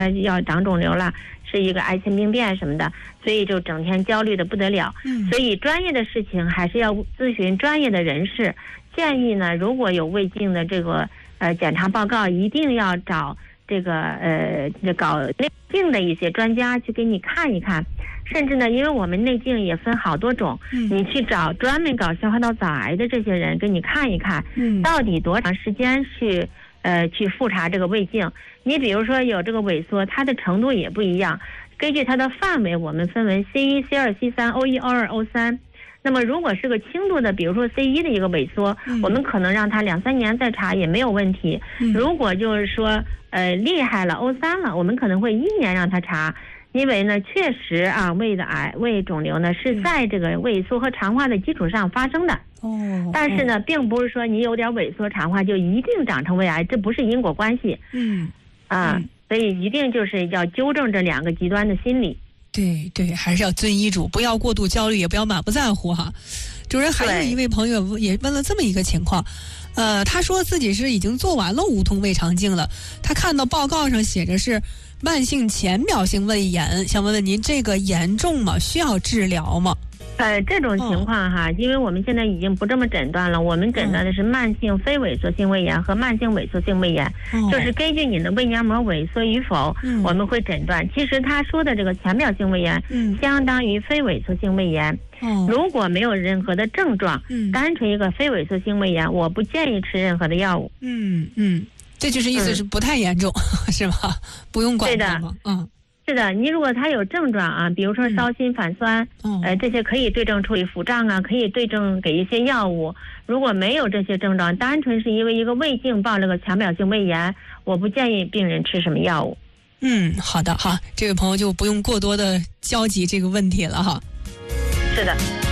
要长肿瘤了，是一个癌前病变什么的，所以就整天焦虑的不得了。所以专业的事情还是要咨询专业的人士。建议呢，如果有胃镜的这个检查报告，一定要找这个搞内镜的一些专家去给你看一看。甚至呢，因为我们内镜也分好多种，你去找专门搞消化道早癌的这些人给你看一看，到底多长时间去复查这个胃镜。你比如说有这个萎缩，它的程度也不一样，根据它的范围我们分为 C1、C2、C3、O1、O2、O3。那么如果是个轻度的，比如说 C1 的一个萎缩，我们可能让它2-3年再查也没有问题。如果就是说厉害了 O3 了，我们可能会1年让它查。因为呢，确实啊，胃肿瘤呢是在这个萎缩和肠化的基础上发生的。但是呢，并不是说你有点萎缩肠化就一定长成胃癌，这不是因果关系。所以一定就是要纠正这2个极端的心理。 对，还是要遵医嘱，不要过度焦虑，也不要满不在乎哈。主任，还有一位朋友也问了这么一个情况，他说自己是已经做完了无痛胃肠镜了，他看到报告上写着是慢性浅表性胃炎，想问问您这个严重吗？需要治疗吗？ 这种情况哈，因为我们现在已经不这么诊断了，我们诊断的是慢性非萎缩性胃炎和慢性萎缩性胃炎，就是根据你的胃黏膜萎缩与否，我们会诊断。其实他说的这个浅表性胃炎，相当于非萎缩性胃炎。如果没有任何的症状，单纯一个非萎缩性胃炎，我不建议吃任何的药物。 这就是意思是不太严重，是吧？不用管它吗？ 是的，你如果他有症状啊，比如说烧心反酸，这些可以对症处理，腹胀啊，可以对症给一些药物。如果没有这些症状，单纯是因为一个胃镜报了个浅表性胃炎，我不建议病人吃什么药物。 好的哈，这位朋友就不用过多的焦急这个问题了哈。 是的。